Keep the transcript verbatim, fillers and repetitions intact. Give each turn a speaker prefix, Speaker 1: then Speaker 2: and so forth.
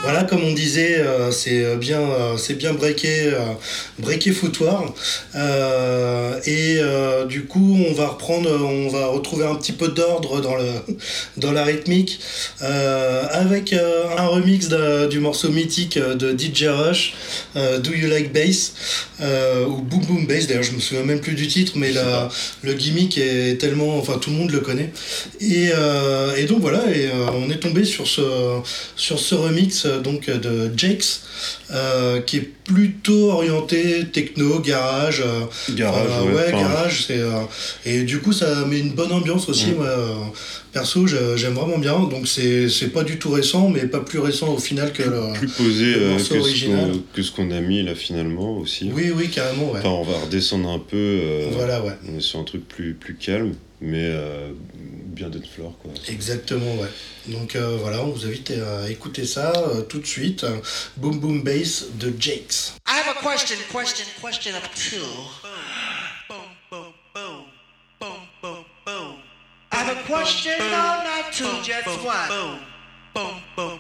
Speaker 1: Voilà, comme on disait, euh, c'est bien, euh, c'est bien breaké, euh, breaké foutoir. Euh, et euh, du coup, on va reprendre, on va retrouver un petit peu d'ordre dans le, dans la rythmique, euh, avec euh, un remix de- du morceau mythique de D J Rush, euh, Do You Like Bass, euh, ou Boom Boom Bass. D'ailleurs, je me souviens même plus du titre, mais la, le gimmick est tellement, enfin, tout le monde le connaît. Et, euh, et donc voilà, et euh, on est tombé sur ce, sur ce remix euh, donc de Jakes, euh, qui est plutôt orienté techno, garage. euh,
Speaker 2: Garage,
Speaker 1: enfin,
Speaker 2: ouais.
Speaker 1: ouais,
Speaker 2: Enfin,
Speaker 1: garage. C'est, euh, et du coup, ça met une bonne ambiance aussi.
Speaker 2: Mm.
Speaker 1: Moi, euh, perso, je- j'aime vraiment bien. Donc c'est, c'est pas du tout récent, mais pas plus récent au final que le,
Speaker 2: plus posé
Speaker 1: le
Speaker 2: euh,
Speaker 1: morceau
Speaker 2: que, ce
Speaker 1: original.
Speaker 2: qu'on, que ce qu'on a mis là finalement aussi.
Speaker 1: Oui, oui, carrément, ouais.
Speaker 2: Enfin, on va redescendre un peu. euh,
Speaker 1: Voilà, ouais.
Speaker 2: On est sur un truc plus, plus calme, mais euh, bien Dead Floor, quoi.
Speaker 1: Exactement, ouais. Donc euh, voilà, on vous invite à écouter ça euh, tout de suite. Boom Boom Bass de Jakes.
Speaker 3: I have a question, question, question of two. Boom, boom, boom, boom, boom, boom. I have a question, no, not two, just one. Boom, boom, boom,